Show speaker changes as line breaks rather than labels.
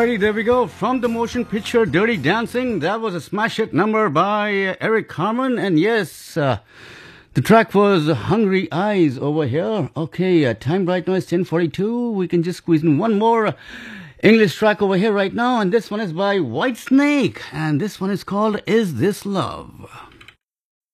Alrighty, there we go. From the motion picture Dirty Dancing, that was a smash hit number by Eric Carmen. And yes, the track was Hungry Eyes over here. Okay, time right now is 10:42. We can just squeeze in one more English track over here right now. And this one is by Whitesnake. And this one is called Is This Love?